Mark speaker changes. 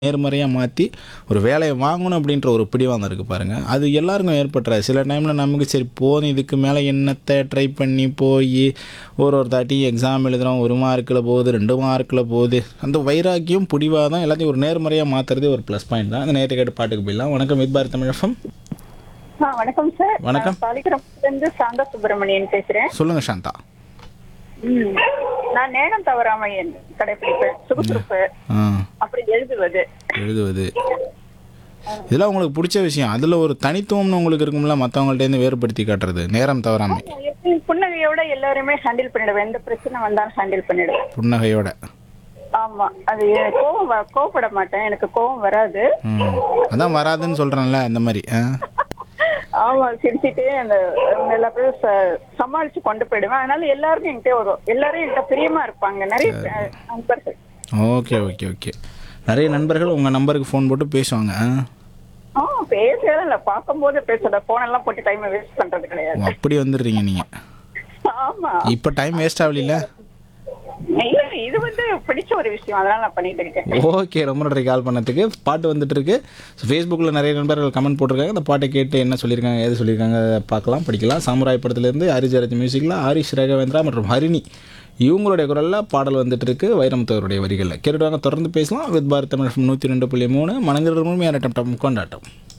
Speaker 1: நேர்மறையாக மாற்றி ஒரு வேலையை வாங்கணும் அப்படின்ற ஒரு பிடிவாதம் இருக்குது பாருங்கள். அது எல்லாருக்கும் ஏற்பட்டுறாது. சில டைமில் நமக்கு சரி போதும், இதுக்கு மேலே என்னத்தை ட்ரை பண்ணி போய் ஒரு தாட்டி எக்ஸாம் எழுதுகிறோம், 1 மார்க்கில் போகுது, 2 மார்க்கில் போகுது. அந்த வைராக்கியம் பிடிவாதம் எல்லாத்தையும் ஒரு நேர்மறையாக மாற்றுறதே ஒரு ப்ளஸ் பாயிண்ட் தான். அந்த நேற்று கேட்டு பாட்டுக்கு போயிடலாம். வணக்கம் வித் பாரத் தமிழ் எஃப்எம்.
Speaker 2: வணக்கம் சார்.
Speaker 1: வணக்கம்.
Speaker 2: பாலிகிராமத்திலிருந்து சாந்தா சுப்பிரமணியன் பேசுறேன்.
Speaker 1: சொல்லுங்கள் சாந்தா.
Speaker 2: நான் நேரம் தவறாம கடைபிடிப்பேன். சுறுசுறுப்பு, அப்படி எழுதுவது.
Speaker 1: இதெல்லாம் உங்களுக்கு பிடிச்ச விஷயம். அதில் ஒரு தனித்துவம்னு உங்களுக்கு இருக்கும்ல, மற்றவங்கள்ட்டேருந்து வேறுபடுத்தி காட்டுறது, நேரம் தவறாமை.
Speaker 2: புன்னகையோட எல்லாருமே ஹேண்டில் பண்ணிடுவேன். எந்த பிரச்சனை வந்தாலும் ஹேண்டில் பண்ணிடுவேன்
Speaker 1: புன்னகையோட.
Speaker 2: ஆமா, அது கோவப்பட மாட்டேன். எனக்கு கோவம் வராது.
Speaker 1: அதான் வராதுன்னு சொல்கிறேன்ல, அந்த மாதிரி.
Speaker 2: ஆமா, சிரிச்சுட்டே அந்த எல்லா பேரும் சமாளிச்சு கொண்டு போயிடுவேன். அதனால எல்லாருமே என்கிட்ட வரும். எல்லாரும் என்கிட்ட பிரியமா இருப்பாங்க. நிறைய நண்பர்கள்.
Speaker 1: Okay okay okay. நிறைய நண்பர்கள் உங்கள் நம்பருக்கு ஃபோன் போட்டு பேசுவாங்க.
Speaker 2: பேசுறதும் இல்லை, பார்க்கும்போது பேசுறத. போன் எல்லாம் போட்டு டைம் வேஸ்ட் பண்றது கிடையாது.
Speaker 1: அப்படி வந்துடுறீங்க நீங்கள்.
Speaker 2: ஆமா,
Speaker 1: இப்போ டைம் வேஸ்ட் ஆகல.
Speaker 2: இது வந்து பிடிச்ச ஒரு விஷயம், அதனால நான் பண்ணிட்டு இருக்கேன்.
Speaker 1: ஓகே, ரொம்ப நன்றி கால் பண்ணதுக்கு. பாட்டு வந்துட்டு இருக்கு. ஃபேஸ்புக்கில் நிறைய நண்பர்கள் கமெண்ட் போட்டிருக்காங்க. அந்த பாட்டை கேட்டு என்ன சொல்லியிருக்காங்க, ஏது சொல்லியிருக்காங்க பார்க்கலாம், படிக்கலாம். சாமுராய் படத்துலேருந்து ஹரிஜரத் மியூசிக்கில் ஹரிஷ் ராகவேந்திரா மற்றும் ஹரிணி இவங்களுடைய குரலில் பாடல் வந்துட்டு இருக்கு. வைரமுத்துவருடைய வரிகளில் கேட்டுவாங்க. தொடர்ந்து பேசலாம். வித் பாரத் தமிழ் 102.3 மனங்கிற முழுமையான கொண்டாட்டம்.